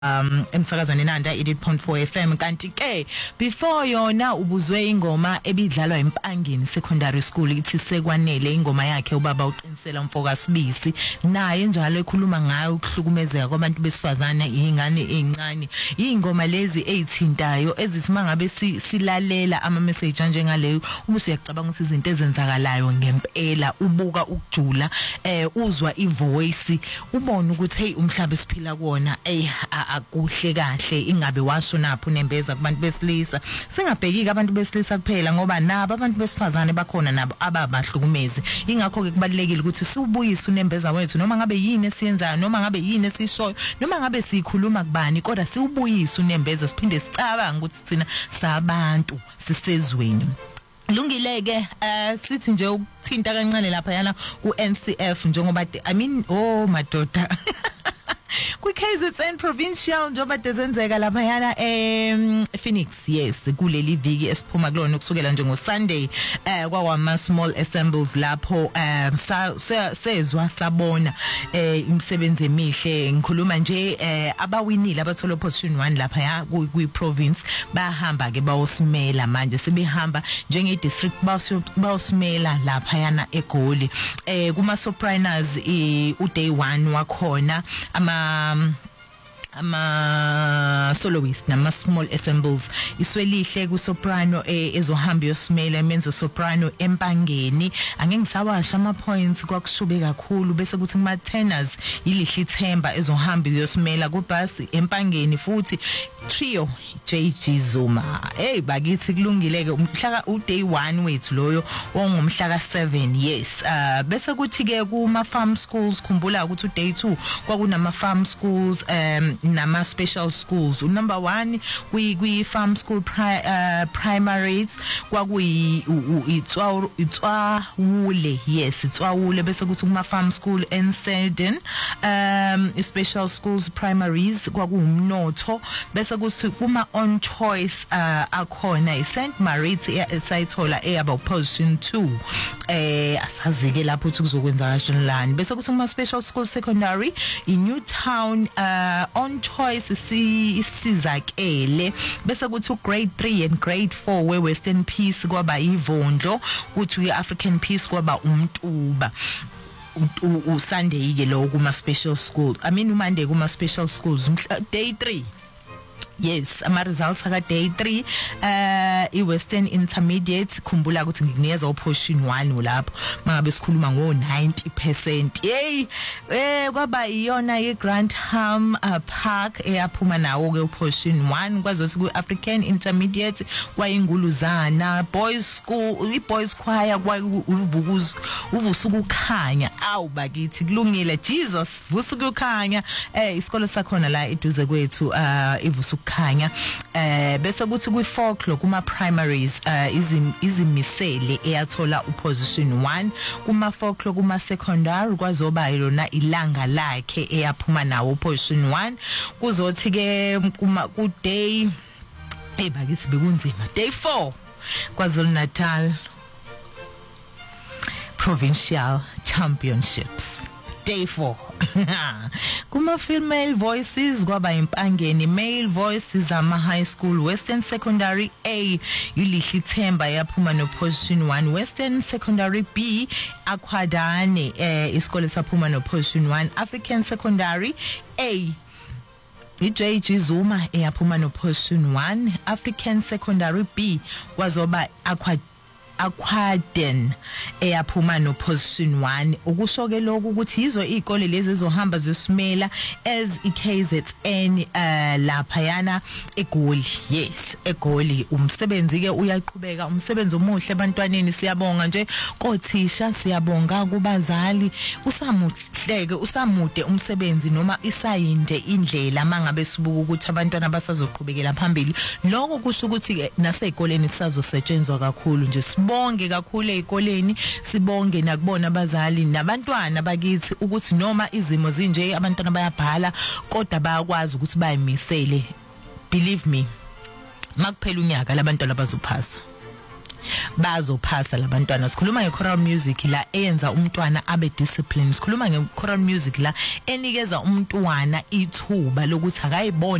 emsakazweni Nanda 88.4 FM kanti ke before yona ubuzwe ingoma ebidlalwa eMpangeni Secondary School ithi sekwanele ingoma yakhe ubaba uqinisela umfoka Sibisi naye njalo ekhuluma ngayo ukuhlukumezeka kwabantu besifazana ingane ezincane ingoma lezi ezithintayo ezithi mangabe silalela ama message njengaleyo umusu uyacabanga ukuthi izinto ezenzakalayo ngempela ubuka ukujula uzwa ivoice ubona ukuthi hey umhlaba esiphila kuona akuhle kahle ingabe washo napho nembeza kubantu besilisa singabhekiki abantu besilisa kuphela ngoba nabo abantu besifazane bakhona nabo ababahlukumezi ingakho ke kubalekile ukuthi siubuyise unembeza wethu noma ngabe yini esiyenzayo noma ngabe yini esishoyo noma ngabe sikhuluma kubani kodwa siubuyise unembeza siphinde sicabanga ukuthi thina sabantu sisezweni lungileke sithi nje ukuthinta kancane lapha yana ku NCF njengoba oh madoda KZN provincial njoba dezenzeka lapha yana Phoenix yes kuleli viki esiphuma kulona kusukela nje ngo Sunday kwawama small assembles lapho sezwa sabona imisebenzi emihle ngikhuluma nje abawinile abathola position 1 lapha ya ku province bahamba ke bawosimela manje sebehamba njenge district bawosimela lapha yana eGoli kuma sopranos u day 1 wakhona ama soloist nama small assembles iswelihle ku soprano ezohamba yosimela menzo soprano Empangeni angeke ngisawasha ama points kwakushube kakhulu bese kuthi kuma tenors ilihle ithemba ezohamba yosimela ku bus Empangeni futhi trio JG Zuma hey bakithi kulungileke umhla u day 1 wethu loyo ongumhla ka7 yes bese kuthi ke kuma farm schools khumbula ukuthi u day 2 kwakunama farm schools nama special schools number 1 kwi farm school primaries kwakuyi Itswawule yes Itswawule bese kuthi kuma farm school Enseden special schools primaries kwakuumnotho bese kuthi kuma on choice akhona iSt Mary's esayithola eyaba position 2 asazike lapho ukuthi kuzokwenza kanjani bese kuthi kuma special school secondary iNewtown on choice isizakele bese kuthi grade 3 and grade 4 we Western Peace kwaba ivondlo kuthi African Peace kwaba umtuba uSunday ke lo kuma special school uMonday kuma special schools day 3 yes ama results aka day 3 iWestern Intermediate khumbula ukuthi ngikunikeza uposition 1 lapho mangabe sikhuluma ngo 90% hey kwaba iyona iGrantham Park eyaphuma nawo ke uposition 1 kwazothi ku African Intermediate kwayinguluzana boys school iboys choir uvusuku ukhanya awu bakithi kulungile Jesus vusuku ukhanya isikole sakhona la eduze kwethu ivusuku khanya bese kuthi kwi folklore kuma primaries izimisele eyathola uposition 1 kuma folklore kuma secondary kwazoba yona ilanga lakhe eyaphuma nawo uposition 1 kuzothi ke kuma ku day bakithi bekunzima day 4 KwaZulu Natal provincial championships day 4 kuma female voices kwaba Empangeni male voices ama high school Western Secondary A ilihle ithemba yaphuma no position 1 Western Secondary B Akhwadane isikole saphuma no position 1 African Secondary A JG Zuma eyaphuma no position 1 African Secondary B kwazoba Aquaden eyaphuma no position 1 ukushoke lokho ukuthi izo izikole lezi zohamba zosimela as iKZN lapha yana eGoli yes eGoli umsebenzi ke uyaqhubeka umsebenzi omuhle abantwaneni siyabonga nje kothisha siyabonga kubazali usamuhleke usamude umsebenzi noma isayinde indlela mangabe sibuka ukuthi abantwana basazoqhubekela phambili lokho kusho ukuthi ke nasezikoleni kusazosetshenzwa kakhulu nje bonke kakhulu ezikoleni sibonge nakubona abazali nabantwana bakithi ukuthi noma izimo zinje abantwana bayabhala kodwa bayakwazi ukuthi bayimisele believe me makuphela unyaka labantwana bazophasa bazophasa labantwana. Sikhuluma ngechoral music la eyenza umntwana abe disciplined. Sikhuluma ngechoral music la enikeza umntwana ithuba lokuthi akayibone